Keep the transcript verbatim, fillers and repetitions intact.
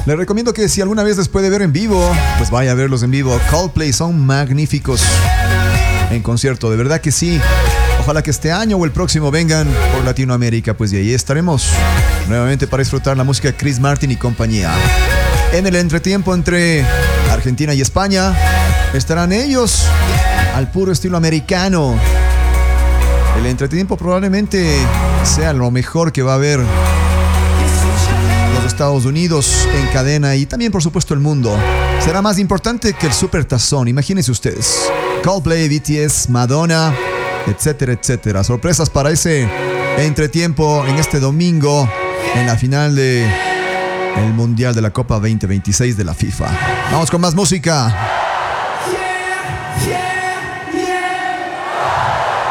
Les recomiendo que si alguna vez les puede ver en vivo, pues vaya a verlos en vivo. Coldplay son magníficos en concierto, de verdad que sí. Ojalá que este año o el próximo vengan por Latinoamérica, pues de ahí estaremos nuevamente para disfrutar la música de Chris Martin y compañía. En el entretiempo entre Argentina y España estarán ellos al puro estilo americano. El entretiempo probablemente sea lo mejor que va a haber los Estados Unidos en cadena y también por supuesto el mundo. Será más importante que el Super Tazón, imagínense ustedes. Coldplay, B T S, Madonna, etcétera, etcétera. Sorpresas para ese entretiempo en este domingo en la final de el Mundial de la Copa veinte veintiséis de la FIFA. Vamos con más música.